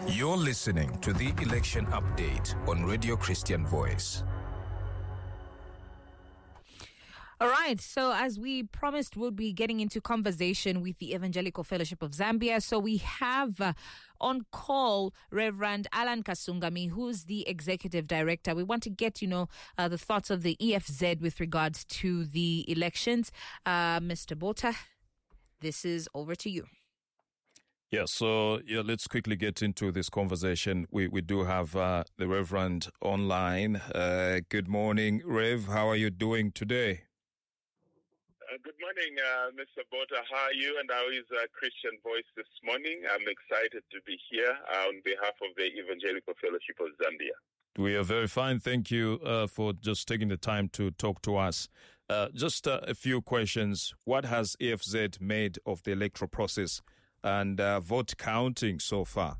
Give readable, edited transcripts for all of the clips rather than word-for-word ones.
You're listening to the election update on Radio Christian Voice. All right, so as we promised, we'll be getting into conversation with the Evangelical Fellowship of Zambia. So we have on call Reverend Alan Kasungami, who's the Executive Director. We want to get, the thoughts of the EFZ with regards to the elections. Mr. Bota, this is over to you. Let's quickly get into this conversation. We do have the Reverend online. Good morning, Rev. How are you doing today? Good morning, Mr. Bota. How are you and how is Christian Voice this morning? I'm excited to be here on behalf of the Evangelical Fellowship of Zambia. We are very fine. Thank you for just taking the time to talk to us. Just a few questions. What has EFZ made of the electoral process and vote counting so far?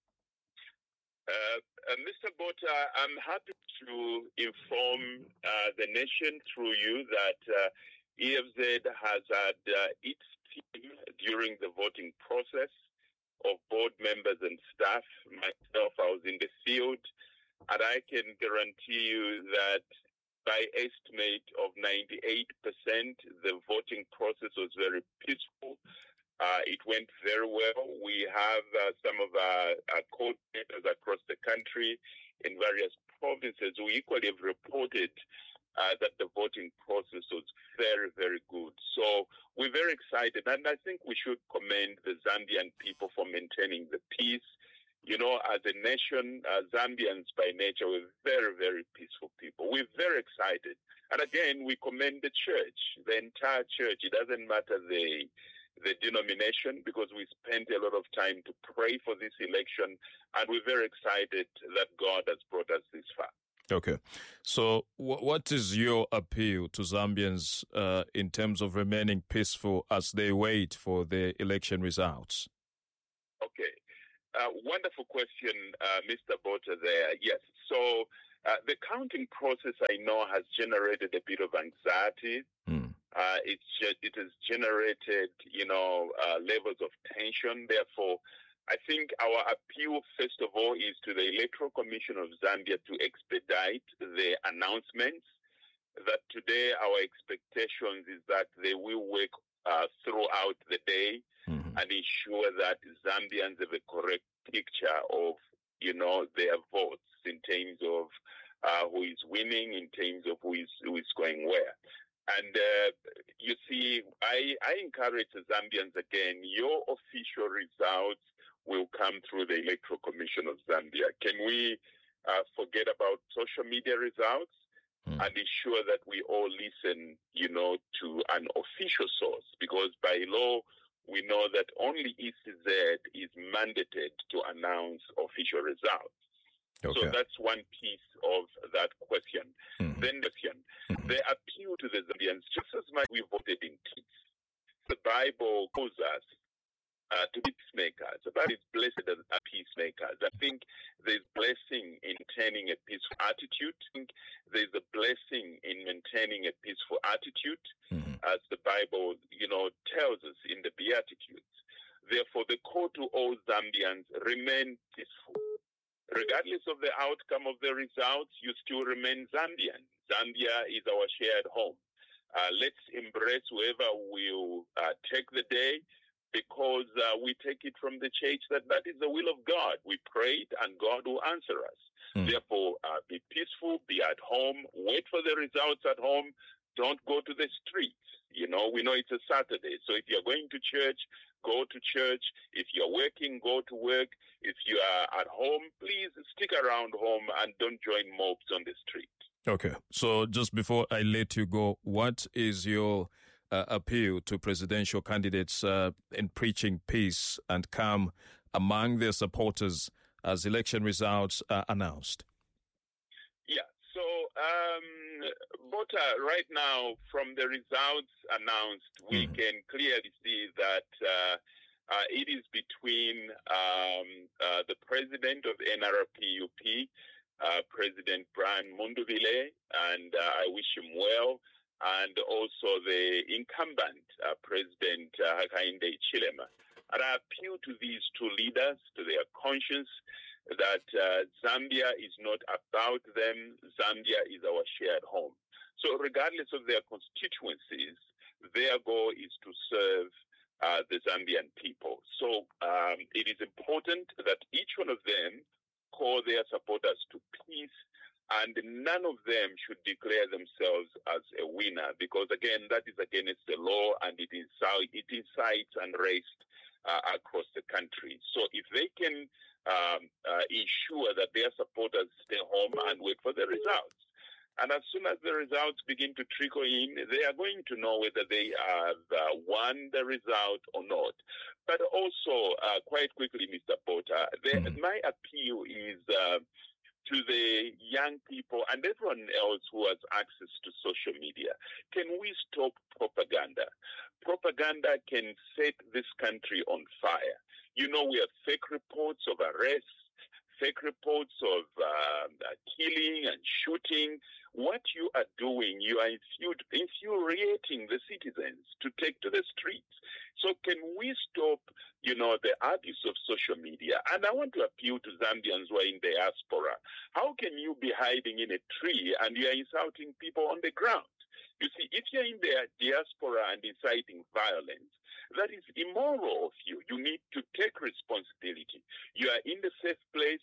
Mr. Bota, I'm happy to inform the nation through you that EFZ has had its team during the voting process of board members and staff. Myself, I was in the field, and I can guarantee you that by estimate of 98%, the voting process was very peaceful. It went very well. We have some of our coordinators across the country in various provinces who equally have reported that the voting process was very, very good. So we're very excited, and I think we should commend the Zambian people for maintaining the peace. As a nation, Zambians by nature, we're very, very peaceful people. We're very excited. And again, we commend the church, the entire church. It doesn't matter the denomination, because we spent a lot of time to pray for this election, and we're very excited that God has brought us this far. Okay. So what is your appeal to Zambians in terms of remaining peaceful as they wait for the election results? Okay. Wonderful question, Mr. Bota there. Yes. So the counting process, I know, has generated a bit of anxiety. It has generated, levels of tension. Therefore, I think our appeal, first of all, is to the Electoral Commission of Zambia to expedite the announcements. That today our expectations is that they will work throughout the day and ensure that Zambians have a correct picture of, their votes in terms of who is winning, in terms of who is going where. And you see, I encourage the Zambians again, your official results will come through the Electoral Commission of Zambia. Can we forget about social media results and ensure that we all listen, to an official source? Because by law, we know that only ECZ is mandated to announce official results. Okay. So that's one piece of that question. Then the appeal to the Zambians, just as much we voted in peace. The Bible calls us to be peacemakers. The Bible is blessed as peacemakers. I think there's blessing in maintaining a peaceful attitude. There's a blessing in maintaining a peaceful attitude, as the Bible, tells us in the Beatitudes. Therefore, the call to all Zambians: remain peaceful. Regardless of the outcome of the results, you still remain Zambian. Zambia is our shared home. Let's embrace whoever will take the day, because we take it from the church that is the will of God. We prayed and God will answer us. Therefore, be peaceful, be at home, wait for the results at home. Don't go to the streets. We know it's a Saturday. So if you're going to church, go to church. If you're working, go to work. If you are at home, please stick around home and don't join mobs on the street. Okay. So just before I let you go, what is your appeal to presidential candidates in preaching peace and calm among their supporters as election results are announced? Yeah. So, Bota, right now, from the results announced, we can clearly see that it is between the president of NRPUP, President Brian Munduvile, and I wish him well, and also the incumbent President Hakainde Hichilema. And I appeal to these two leaders, to their conscience, that Zambia is not about them. Zambia is our shared home. So regardless of their constituencies, their goal is to serve the Zambian people. So it is important that each one of them call their supporters to peace, and none of them should declare themselves as a winner, because, again, that is against the law, and it incites unrest across the country. So if they can ensure that their supporters stay home and wait for the results, and as soon as the results begin to trickle in, they are going to know whether they have won the result or not. But also, quite quickly, Mr. Botha, my appeal is to the young people and everyone else who has access to social media. Can we stop propaganda? Propaganda can set this country on fire. You know, we have fake reports of arrests, fake reports of killing and shooting. What you are doing, you are infuriating the citizens to take to the streets. So can we stop, the abuse of social media? And I want to appeal to Zambians who are in diaspora. How can you be hiding in a tree and you are insulting people on the ground? You see, if you're in the diaspora and inciting violence, that is immoral of you. You need to take responsibility. You are in the safe place,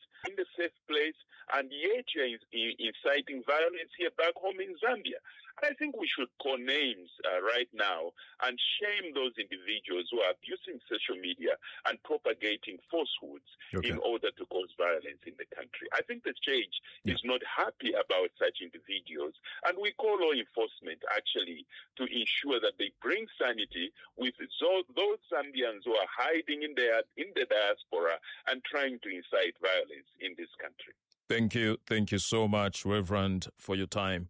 and yet you're inciting violence here back home in Zambia. I think we should call names right now and shame those individuals who are abusing social media and propagating falsehoods in order to cause violence in the country. I think the stage is not happy about such individuals, and we call law enforcement actually to ensure that they bring sanity with those Zambians who are hiding in the diaspora and trying to incite violence in this country. Thank you so much, Reverend, for your time.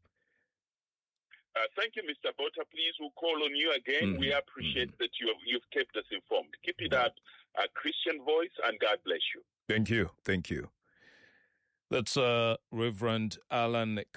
Thank you, Mr. Botha. Please, we'll call on you again. We appreciate that you've kept us informed. Keep it up, Christian Voice, and God bless you. Thank you. That's Reverend Alan